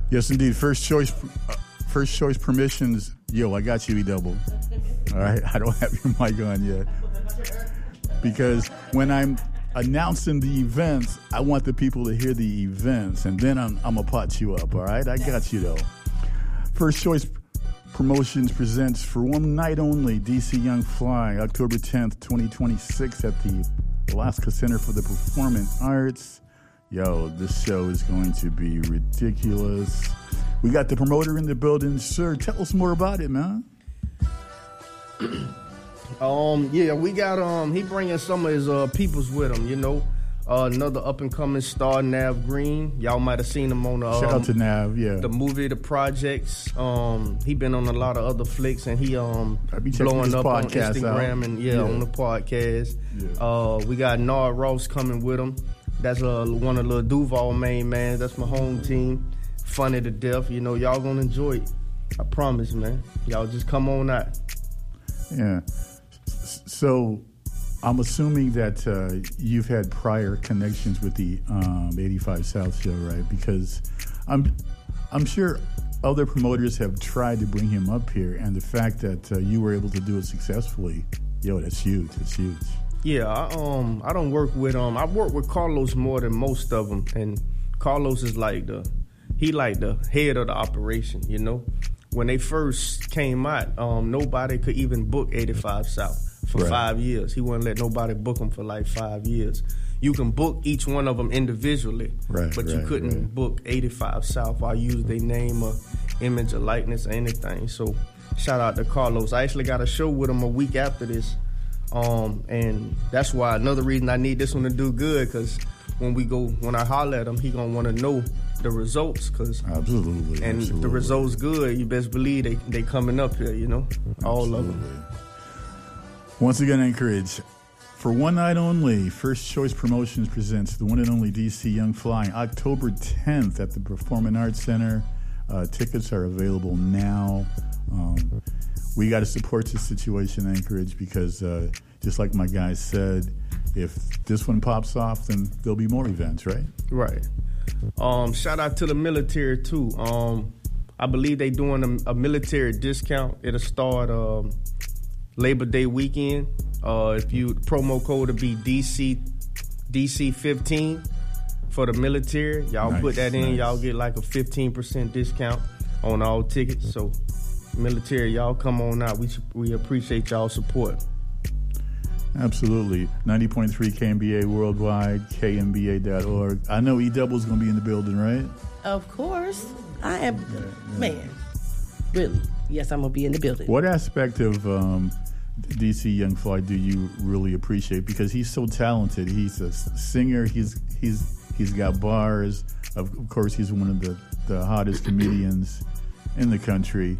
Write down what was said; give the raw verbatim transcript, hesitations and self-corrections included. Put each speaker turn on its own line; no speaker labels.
Yes, indeed. First choice, uh, first choice permissions. Yo, I got you, E Double. All right, I don't have your mic on yet because when I'm announcing the events, I want the people to hear the events, and then I'm, I'm gonna pot you up. All right, I got you though. First choice promotions presents for one night only D C Young Fly, October tenth, twenty twenty-six, at the Alaska Center for the Performing Arts. Yo, this show is going to be ridiculous. We got the promoter in the building. Sir, tell us more about it, man.
um, yeah, we got, um, he bringing some of his uh, peoples with him, you know. Uh, another up-and-coming star, Nav Green. Y'all might have seen him on the, um,
Shout out to Nav, yeah.
the movie, The Projects. Um, he been on a lot of other flicks, and he um blowing up on Instagram
out.
and, yeah, yeah, on the podcast. Yeah. Uh, we got Nard Ross coming with him. That's uh, one of the Duval main man. That's my home team. Funny to death. You know, y'all gonna enjoy it. I promise, man. Y'all just come on out.
Yeah. So I'm assuming that uh, you've had prior connections with the um, eighty-five South show, right? Because I'm I'm sure other promoters have tried to bring him up here, and the fact that uh, you were able to do it successfully, yo, that's huge. That's huge.
Yeah, I, um, I don't work with um, I work with Carlos more than most of them, and Carlos is like the, he like the head of the operation. You know, when they first came out, um, nobody could even book eighty-five South for right. five years. He wouldn't let nobody book them for like five years. You can book each one of them individually,
right,
but you
right,
couldn't
right.
book eighty-five South or use their name or image or likeness or anything. So, shout out to Carlos. I actually got a show with him a week after this. Um, and that's why another reason I need this one to do good, because when we go, when I holler at him, he gonna want to know the results. Cause
absolutely,
and
absolutely.
if the results good, you best believe they they coming up here. You know, all
absolutely.
of them.
Once again, Anchorage, for one night only, First Choice Promotions presents the one and only D C Young Fly, October tenth at the Performing Arts Center. Uh, tickets are available now. Um, We got to support this situation, Anchorage, because uh, just like my guys said, if this one pops off, then there'll be more events, right?
Right. Um, shout out to the military, too. Um, I believe they doing a, a military discount. It'll start um, Labor Day weekend. Uh, if you promo code will be D C D C fifteen for the military. Y'all nice, put that in. Nice. Y'all get like a fifteen percent discount on all tickets. So, military, y'all come on out. We we appreciate y'all support.
Absolutely. ninety point three K M B A worldwide, K M B A dot org. I know E Double's going to be in the building, right?
Of course. I am, yeah, yeah. man, really. Yes, I'm going to be in the building.
What aspect of um, D C Young Fly do you really appreciate? Because he's so talented. He's a singer. He's he's he's got bars. Of course, he's one of the, the hottest comedians in the country.